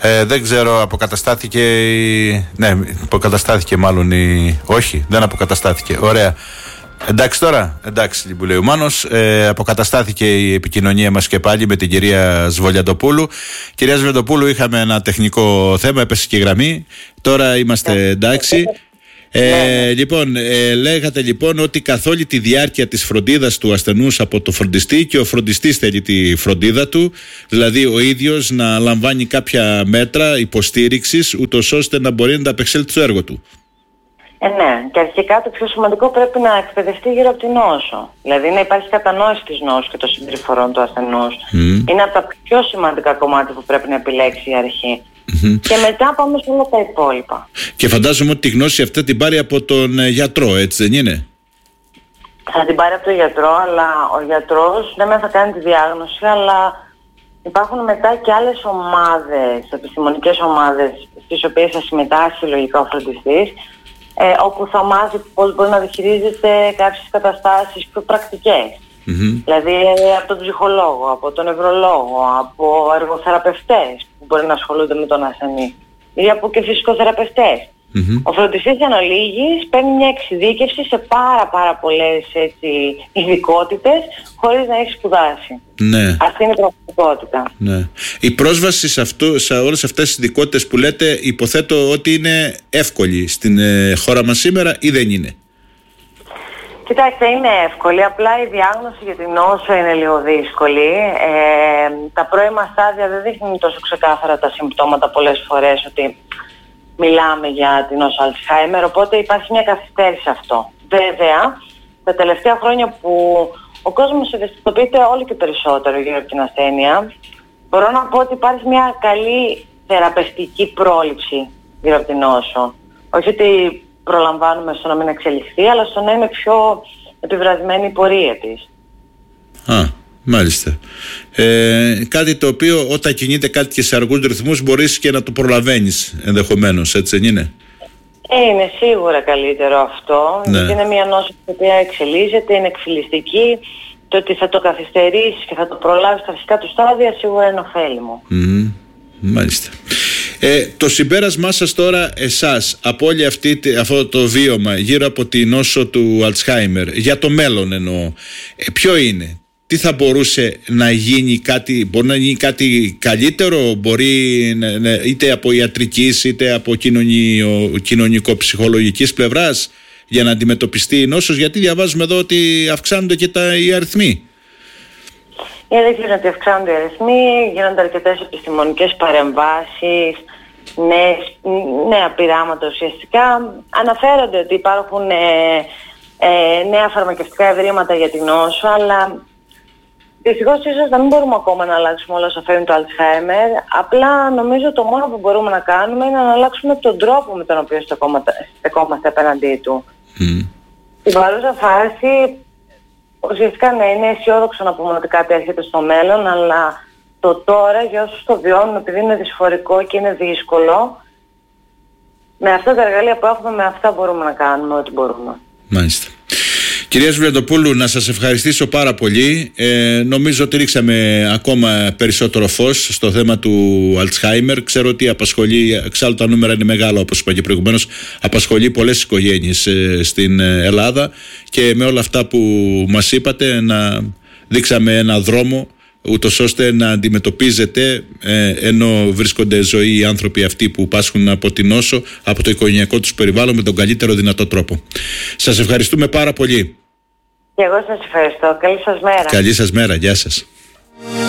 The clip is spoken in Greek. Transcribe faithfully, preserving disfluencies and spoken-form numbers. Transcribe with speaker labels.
Speaker 1: Ε, δεν ξέρω, αποκαταστάθηκε η... Ναι, αποκαταστάθηκε μάλλον η... Όχι, δεν αποκαταστάθηκε. Ωραία. Εντάξει τώρα, εντάξει που λέει ο Μάνος, ε, αποκαταστάθηκε η επικοινωνία μας και πάλι με την κυρία Σβολιαντοπούλου. Κυρία Σβολιαντοπούλου, είχαμε ένα τεχνικό θέμα, έπεσε και η γραμμή. Τώρα είμαστε εντάξει. Ε, λοιπόν, ε, λέγατε λοιπόν ότι καθ' όλη τη διάρκεια της φροντίδας του ασθενούς από το φροντιστή, και ο φροντιστής θέλει τη φροντίδα του, δηλαδή ο ίδιος να λαμβάνει κάποια μέτρα υποστήριξης, ούτως ώστε να μπορεί να ανταπεξέλθει στο έργο του.
Speaker 2: Ε, ναι, και αρχικά το πιο σημαντικό πρέπει να εκπαιδευτεί γύρω από την νόσο. Δηλαδή να υπάρχει κατανόηση της νόσου και των συμπεριφορών του ασθενούς. Mm. Είναι από τα πιο σημαντικά κομμάτια που πρέπει να επιλέξει η αρχή. Mm-hmm. Και μετά πάμε σε όλα τα υπόλοιπα.
Speaker 1: Και φαντάζομαι ότι τη γνώση αυτή την πάρει από τον ε, γιατρό, έτσι δεν είναι?
Speaker 2: Θα την πάρει από τον γιατρό, αλλά ο γιατρός δεν θα κάνει τη διάγνωση, αλλά υπάρχουν μετά και άλλες ομάδες, επιστημονικές ομάδες, στις οποίες θα συμμετάσχει λογικά ο φροντιστής, ε, όπου θα μάθει πώς μπορεί να διαχειρίζεται κάποιες καταστάσεις πιο πρακτικές. Mm-hmm. Δηλαδή ε, από τον ψυχολόγο, από τον νευρολόγο, από εργοθεραπευτές που μπορεί να ασχολούνται με τον ασθενή, ή από και φυσικοθεραπευτές. Mm-hmm. Ο φροντιστής εν ολίγης παίρνει μια εξειδίκευση σε πάρα πάρα πολλές έτσι, ειδικότητες χωρίς να έχει σπουδάσει.
Speaker 1: Ναι.
Speaker 2: Αυτή είναι η πραγματικότητα.
Speaker 1: Ναι. Η πρόσβαση σε, αυτό, σε όλες αυτές τις ειδικότητες που λέτε, υποθέτω ότι είναι εύκολη στην ε, χώρα μας σήμερα, ή δεν είναι?
Speaker 2: Κοιτάξτε, είναι εύκολη, απλά η διάγνωση για την νόσο είναι λίγο δύσκολη. Ε, τα πρώιμα στάδια δεν δείχνουν τόσο ξεκάθαρα τα συμπτώματα πολλές φορές ότι μιλάμε για την νόσο Αλτσχάιμερ, οπότε υπάρχει μια καθυστέρηση σε αυτό. Βέβαια, τα τελευταία χρόνια που ο κόσμος ευαισθητοποιείται όλο και περισσότερο γύρω από την ασθένεια, μπορώ να πω ότι υπάρχει μια καλή θεραπευτική πρόληψη γύρω από την νόσο. Όχι ότι προλαμβάνουμε στο να μην εξελιχθεί, αλλά στο να είναι πιο επιβραδυμένη η πορεία της.
Speaker 1: Α, μάλιστα. Ε, κάτι το οποίο όταν κινείται κάτι και σε αργούς ρυθμούς μπορείς και να το προλαβαίνεις ενδεχομένως, έτσι δεν είναι?
Speaker 2: Ε, είναι σίγουρα καλύτερο αυτό, ναι. Γιατί είναι μια νόσο που εξελίσσεται, είναι εκφυλιστική. Το ότι θα το καθυστερήσεις και θα το προλάβεις στα αρχικά του στάδια σίγουρα είναι ωφέλιμο.
Speaker 1: Mm, μάλιστα. Ε, το συμπέρασμά σας τώρα, εσάς, από όλη αυτή, αυτό το βίωμα γύρω από την νόσο του Αλτσχάιμερ, για το μέλλον εννοώ, ε, ποιο είναι? Τι θα μπορούσε να γίνει, κάτι, μπορεί να γίνει κάτι καλύτερο, μπορεί να, να, είτε από ιατρικής είτε από κοινωνικο-ψυχολογικής πλευράς, για να αντιμετωπιστεί η νόσος, γιατί διαβάζουμε εδώ ότι αυξάνονται και τα, οι αριθμοί.
Speaker 2: Η αλήθεια είναι ότι αυξάνονται οι αριθμοί, γίνονται αρκετές επιστημονικές παρεμβάσεις, νέες, νέα πειράματα ουσιαστικά. Αναφέρονται ότι υπάρχουν ε, ε, νέα φαρμακευτικά ευρήματα για την νόσο, αλλά δυστυχώς ίσως να μην μπορούμε ακόμα να αλλάξουμε όλα όσα φέρνει το Αλτσχάιμερ. Απλά νομίζω το μόνο που μπορούμε να κάνουμε είναι να αλλάξουμε τον τρόπο με τον οποίο στεκόμαστε απέναντί του. Mm. Στην παρούσα φάση ουσιαστικά ναι, είναι αισιόδοξο να πούμε ότι κάτι έρχεται στο μέλλον, αλλά το τώρα για όσους το βιώνουν, επειδή είναι δυσφορικό και είναι δύσκολο, με αυτά τα εργαλεία που έχουμε, με αυτά μπορούμε να κάνουμε ό,τι μπορούμε.
Speaker 1: Μάλιστα. Κυρία Σβολιαντοπούλου, να σας ευχαριστήσω πάρα πολύ. Ε, νομίζω ότι ρίξαμε ακόμα περισσότερο φως στο θέμα του Αλτσχάιμερ. Ξέρω ότι απασχολεί, εξάλλου τα νούμερα είναι μεγάλα, όπως είπα και προηγουμένως, απασχολεί πολλές οικογένειες ε, στην Ελλάδα, και με όλα αυτά που μας είπατε να δείξαμε ένα δρόμο ούτως ώστε να αντιμετωπίζετε ε, ενώ βρίσκονται ζωή οι άνθρωποι αυτοί που πάσχουν από την νόσο, από το οικογενειακό τους περιβάλλον, με τον καλύτερο δυνατό τρόπο. Σας ευχαριστούμε πάρα πολύ.
Speaker 2: Και εγώ σας ευχαριστώ. Καλή σας μέρα.
Speaker 1: Καλή σας μέρα. Γεια σας.